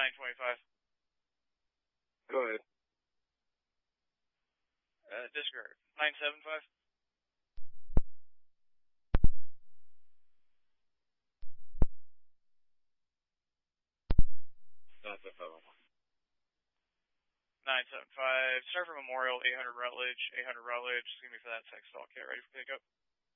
925. Go ahead. Disregard. 975. That's a fellow. 975. Start for Memorial, 800 Rutledge. 800 Rutledge. Excuse me for that text. All okay, ready for pickup.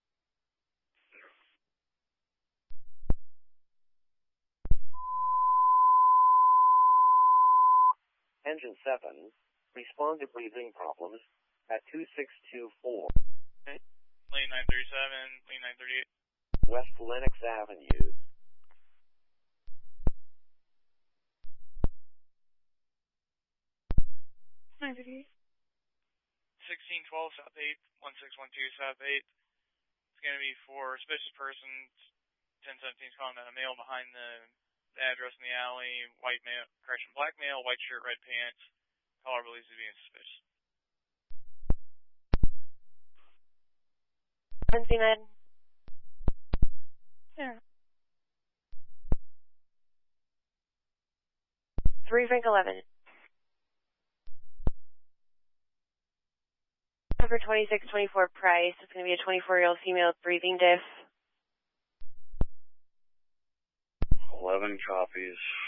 Engine 7, respond to breathing problems at 2624. Lane 937, lane 938. West Lenox Avenue. $938. 1612 South 8, 1612 South 8. It's going to be for suspicious persons. 1017 is calling out a male behind the address in the alley. White male, correction, black male, white shirt, red pants. Caller believes he's being suspicious. 10-9. Yeah. 3 Frank 11. Number 2624 Price. It's going to be a 24-year-old female with breathing diff. 11 copies.